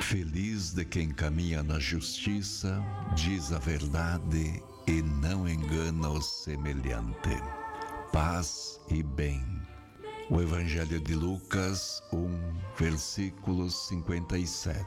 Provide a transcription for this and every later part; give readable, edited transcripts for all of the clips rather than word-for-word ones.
Feliz de quem caminha na justiça, diz a verdade e não engana o semelhante. Paz e bem. O Evangelho de Lucas 1, versículos 57,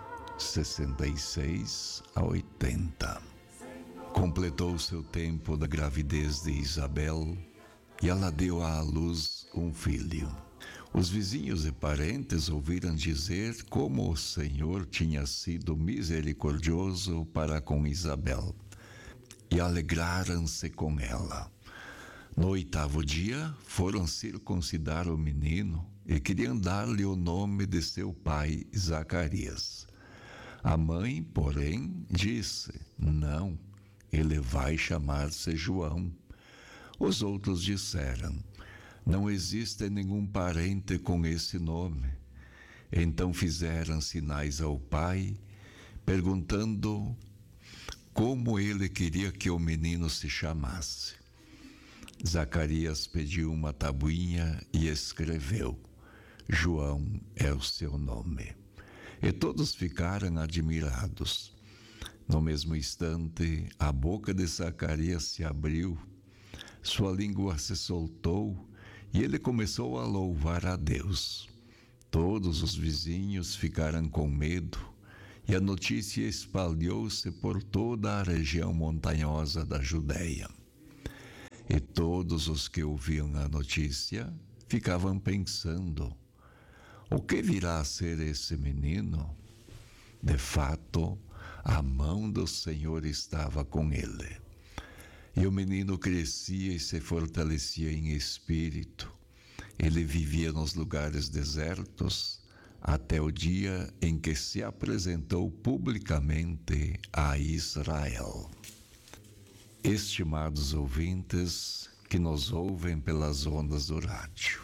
66 a 80. Completou seu tempo da gravidez de Isabel e ela deu à luz um filho. Os vizinhos e parentes ouviram dizer como o Senhor tinha sido misericordioso para com Isabel e alegraram-se com ela. No 8º dia, foram circuncidar o menino e queriam dar-lhe o nome de seu pai, Zacarias. A mãe, porém, disse: não, ele vai chamar-se João. Os outros disseram: não existe nenhum parente com esse nome. Então fizeram sinais ao pai, perguntando como ele queria que o menino se chamasse. Zacarias pediu uma tabuinha e escreveu: João é o seu nome. E todos ficaram admirados. No mesmo instante, a boca de Zacarias se abriu, sua língua se soltou e ele começou a louvar a Deus. Todos os vizinhos ficaram com medo e a notícia espalhou-se por toda a região montanhosa da Judeia. E todos os que ouviam a notícia ficavam pensando: o que virá a ser esse menino? De fato, a mão do Senhor estava com ele. E o menino crescia e se fortalecia em espírito. Ele vivia nos lugares desertos até o dia em que se apresentou publicamente a Israel. Estimados ouvintes que nos ouvem pelas ondas do rádio,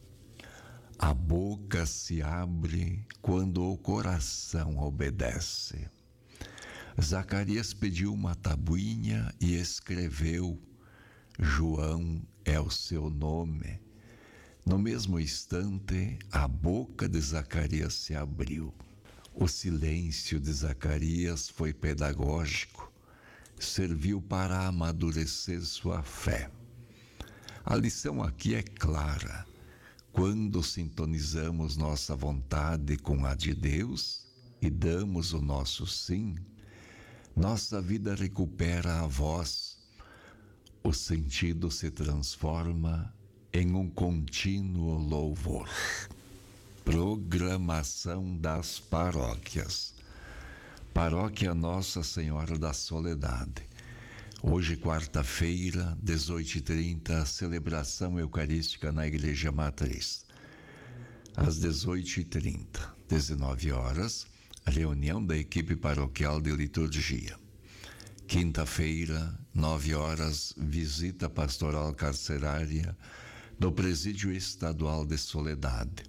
a boca se abre quando o coração obedece. Zacarias pediu uma tabuinha e escreveu: João é o seu nome. No mesmo instante, a boca de Zacarias se abriu. O silêncio de Zacarias foi pedagógico, serviu para amadurecer sua fé. A lição aqui é clara. Quando sintonizamos nossa vontade com a de Deus e damos o nosso sim, nossa vida recupera a voz, o sentido se transforma em um contínuo louvor. Programação das paróquias. Paróquia Nossa Senhora da Soledade. Hoje, quarta-feira, 18h30, celebração eucarística na Igreja Matriz. Às 18h30, 19h, reunião da equipe paroquial de liturgia. Quinta-feira, 9h, visita pastoral carcerária do Presídio Estadual de Soledade.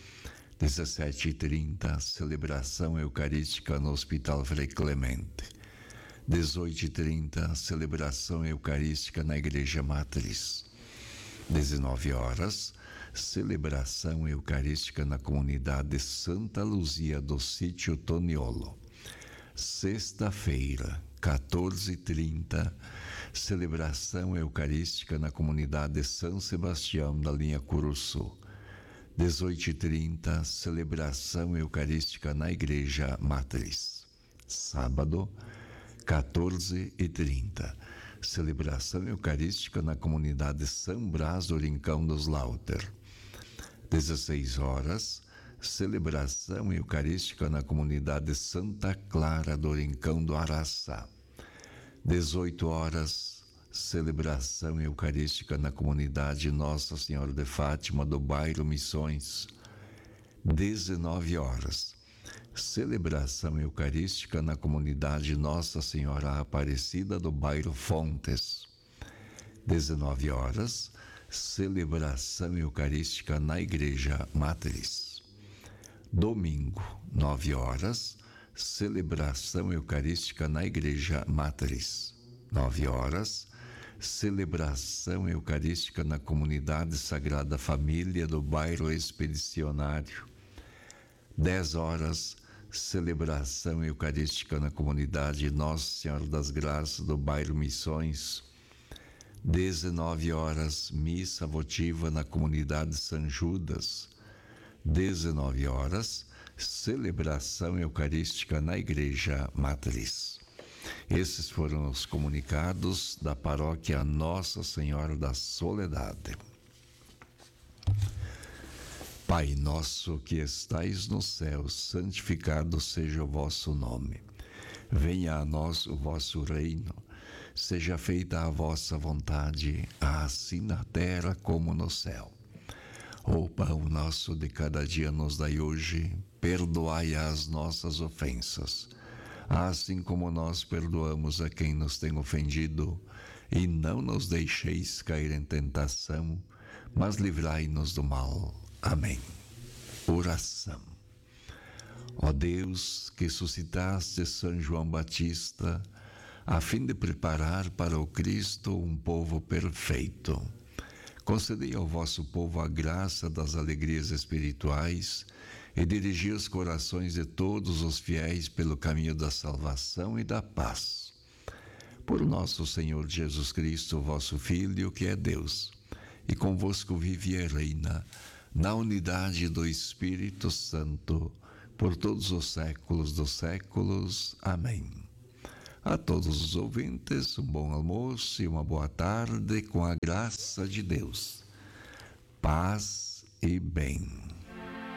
17h30, celebração eucarística no Hospital Frei Clemente. 18h30, celebração eucarística na Igreja Matriz. 19h, celebração eucarística na comunidade Santa Luzia do Sítio Toniolo. Sexta-feira, 14h30, celebração eucarística na comunidade São Sebastião da linha Curuçu. 18h30, celebração eucarística na Igreja Matriz. Sábado, 14h30, celebração eucarística na comunidade São Brás do Rincão dos Lauter. 16h, celebração eucarística na comunidade Santa Clara do Rincão do Araçá. 18h, celebração eucarística na comunidade Nossa Senhora de Fátima do bairro Missões. 19h, celebração eucarística na comunidade Nossa Senhora Aparecida do bairro Fontes. 19h, celebração eucarística na Igreja Matriz. Domingo, 9h, celebração eucarística na Igreja Matriz. 9h, celebração eucarística na comunidade Sagrada Família do bairro Expedicionário. 10h, celebração eucarística na comunidade Nossa Senhora das Graças do bairro Missões. 19 horas, missa votiva na comunidade São Judas. 19 horas, celebração eucarística na Igreja Matriz. Esses foram os comunicados da paróquia Nossa Senhora da Soledade. Pai nosso que estais no céu, santificado seja o vosso nome. Venha a nós o vosso reino. Seja feita a vossa vontade, assim na terra como no céu. O pão nosso de cada dia nos dai hoje, perdoai as nossas ofensas, assim como nós perdoamos a quem nos tem ofendido, e não nos deixeis cair em tentação, mas livrai-nos do mal. Amém. Oração. Ó Deus, que suscitaste São João Batista, a fim de preparar para o Cristo um povo perfeito, concedei ao vosso povo a graça das alegrias espirituais e dirigi os corações de todos os fiéis pelo caminho da salvação e da paz. Por nosso Senhor Jesus Cristo, vosso Filho, que é Deus, e convosco vive e reina, na unidade do Espírito Santo, por todos os séculos dos séculos. Amém. A todos os ouvintes, um bom almoço e uma boa tarde com a graça de Deus. Paz e bem.